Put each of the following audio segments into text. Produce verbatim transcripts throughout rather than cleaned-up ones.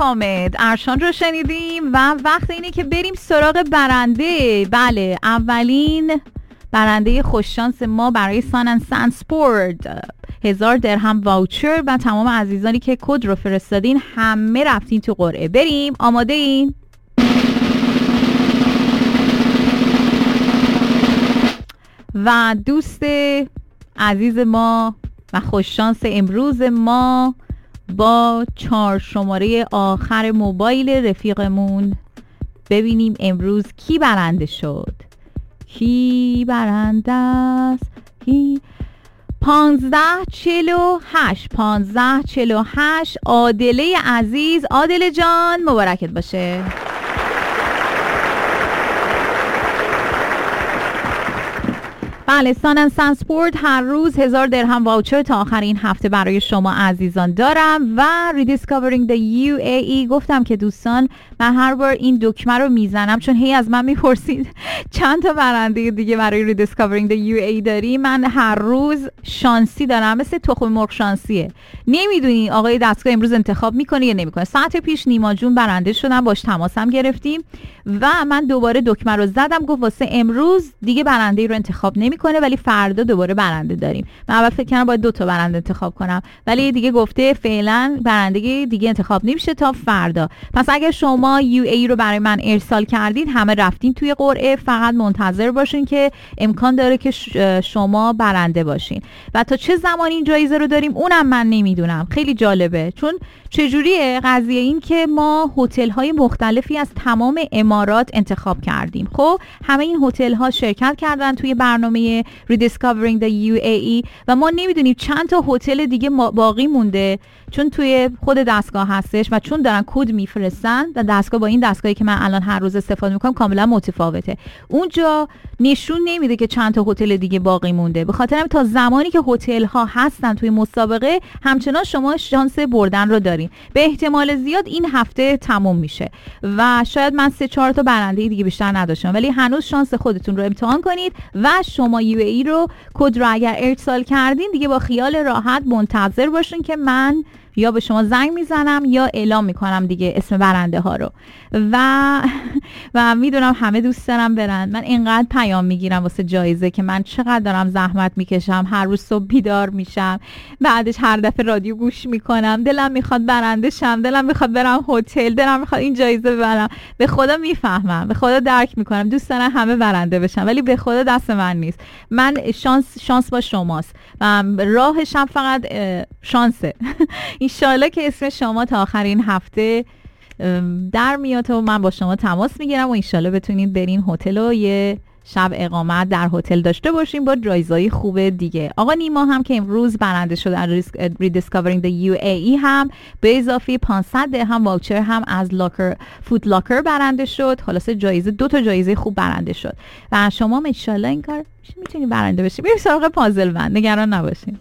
حامد. ارشان رو شنیدیم و وقت اینه که بریم سراغ برنده. بله، اولین برنده خوششانس ما برای سان اند سند سپورت هزار درهم واوچر و تمام عزیزانی که کد رو فرستادین همه رفتین تو قرعه. بریم، آماده این؟ و دوست عزیز ما و خوششانس امروز ما با چهار شماره آخر موبایل رفیقمون، ببینیم امروز کی برنده شد. کی برنده است؟ کی؟ پانزده چهل و هشت پانزده چهل و هشت عادله عزیز. عادله جان مبارکت باشه. بله، سان اند سند سپورت هر روز هزار درهم واوچر تا آخر این هفته برای شما عزیزان دارم و ریدیسکاورینگ دی یو ای ای. گفتم که دوستان من هر بار این دکمه رو میزنم چون هی از من میپرسید چند تا برنده دیگه برای ریدیسکاورینگ دی یو ای ای داری. من هر روز شانسی دارم، مثل تخم مرغ شانسیه. نمیدونی آقای دستگاه امروز انتخاب میکنه یا نمیکنه. ساعت پیش نیما جون برنده شدن، باش تماسم گرفتیم و من دوباره دکمه رو زدم، گفت واسه امروز دیگه برنده رو انتخاب نمیکنه ولی فردا دوباره برنده داریم. من اول فکر کردم باید دو تا برنده انتخاب کنم ولی دیگه گفته فعلا برنده دیگه انتخاب نمیشه تا فردا. پس اگر شما یو ای رو برای من ارسال کردید همه رفتین توی قرعه، فقط منتظر باشین که امکان داره که شما برنده باشین. و تا چه زمانی این جایزه رو داریم اونم من نمیدونم. خیلی جالبه چون چجوریه قضیه این که ما هتل های مختلفی از تمام امارات انتخاب کردیم. خب همه این هتل ها شرکت کردن توی برنامه Rediscovering the یو ای ای و ما نمیدونیم چند تا هتل دیگه باقی مونده چون توی خود دستگاه هستش و چون دارن کد میفرستن و دستگاه با این دستگاهی که من الان هر روز استفاده میکنم کاملا متفاوته. اونجا نشون نمیده که چند تا هتل دیگه باقی مونده. به خاطر همین تا زمانی که هتل ها هستن توی مسابقه همچنان شما شانس بردن رو دارین. به احتمال زیاد این هفته تموم میشه و شاید من سه چهار تا برنده دیگه بیشتر نداشتم ولی هنوز شانس خودتون رو امتحان کنید و شما یو ای ای رو کد رو اگر ارسال کردین دیگه با خیال راحت منتظر باشین که من یا به شما زنگ میزنم یا اعلام میکنم دیگه اسم برنده ها رو. و و میدونم همه دوست دارم برن. من اینقدر پیام میگیرم واسه جایزه که من چقدر دارم زحمت میکشم، هر روز صبح بیدار میشم، بعدش هر دفعه رادیو گوش میکنم، دلم میخواد برنده شم، دلم میخواد برم هتل، دلم میخواد این جایزه ببرم. به خدا میفهمم، به خدا درک میکنم، دوست دارم همه برنده بشن ولی به خدا دست من نیست. من شانس شانس با شماست و راهشم فقط شانسه. انشالله که اسم شما تا آخر این هفته در میاد و من با شما تماس میگیرم و انشالله بتونید برین هتل و یه شب اقامت در هتل داشته باشیم با جایزهای خوب دیگه. آقا نیما هم که امروز برنده شده از Rediscovering the یو ای ای هم به اضافه پانصد درهم واوچر هم از لاکر فود لاکر برنده شد. خلاصه جایزه دو تا جایزه خوب برنده شد و شما هم انشالله این کار میتونید برنده بشید. بریم سراغ پازل بند، نگران نباشین.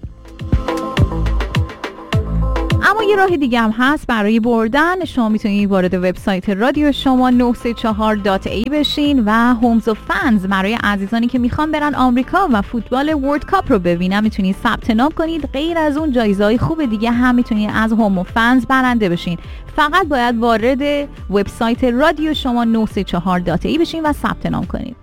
اما یه راه دیگه هم هست برای بردن. شما میتونید وارد وبسایت رادیو شما نه سه چهار دات ای بشین و هومز و فنز برای عزیزانی که میخوان برن آمریکا و فوتبال ورلد کاپ رو ببینن میتونید ثبت نام کنید. غیر از اون جایزه‌های خوب دیگه هم میتونید از هوم و فنز برنده بشین. فقط باید وارد وبسایت رادیو شما نه سه چهار دات ای بشین و ثبت نام کنید.